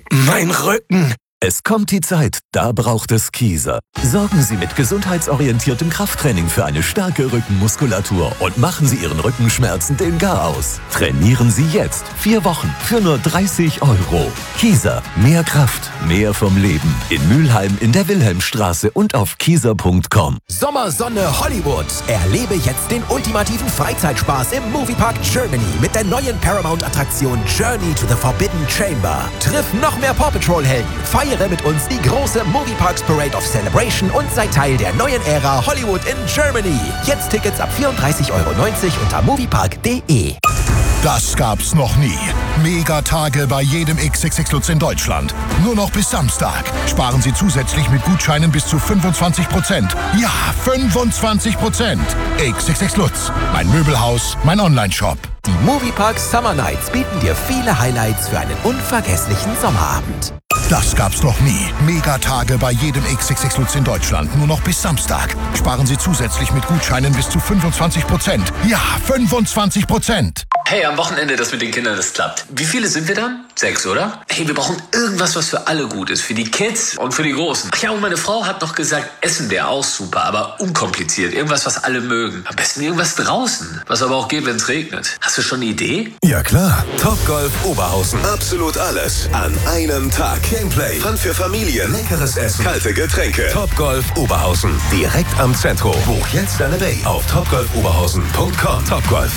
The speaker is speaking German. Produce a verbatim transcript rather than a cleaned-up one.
Mein Rücken. Es kommt die Zeit, da braucht es Kieser. Sorgen Sie mit gesundheitsorientiertem Krafttraining für eine starke Rückenmuskulatur und machen Sie Ihren Rückenschmerzen den Garaus. Trainieren Sie jetzt vier Wochen für nur dreißig Euro. Kieser, mehr Kraft, mehr vom Leben. In Mülheim in der Wilhelmstraße und auf kieser punkt com. Sommersonne Hollywood. Erlebe jetzt den ultimativen Freizeitspaß im Moviepark Germany mit der neuen Paramount-Attraktion Journey to the Forbidden Chamber. Triff noch mehr Paw Patrol-Helden. Feiere mit uns die große Movieparks Parade of Celebration und sei Teil der neuen Ära Hollywood in Germany. Jetzt Tickets ab vierunddreißig Euro neunzig unter moviepark punkt de. Das gab's noch nie. Megatage bei jedem X X X Lutz in Deutschland. Nur noch bis Samstag. Sparen Sie zusätzlich mit Gutscheinen bis zu fünfundzwanzig Prozent. Ja, fünfundzwanzig Prozent. X X X Lutz. Mein Möbelhaus, mein Onlineshop. Die Moviepark Summer Nights bieten dir viele Highlights für einen unvergesslichen Sommerabend. Das gab's noch nie. Megatage bei jedem X X X Lutz in Deutschland. Nur noch bis Samstag. Sparen Sie zusätzlich mit Gutscheinen bis zu fünfundzwanzig Prozent. Ja, fünfundzwanzig Prozent. Hey, am Wochenende das mit den Kindern, das klappt. Wie viele sind wir dann? Sechs, oder? Hey, wir brauchen irgendwas, was für alle gut ist. Für die Kids und für die Großen. Ach ja, und meine Frau hat noch gesagt, Essen wäre auch super, aber unkompliziert. Irgendwas, was alle mögen. Am besten irgendwas draußen. Was aber auch geht, wenn es regnet. Hast du schon eine Idee? Ja klar. Topgolf Oberhausen. Absolut alles an einem Tag. Gameplay, Fun für Familien, leckeres Essen, kalte Getränke. Topgolf Oberhausen. Direkt am Zentrum. Buch jetzt deine Bay auf topgolf oberhausen punkt com. Topgolf.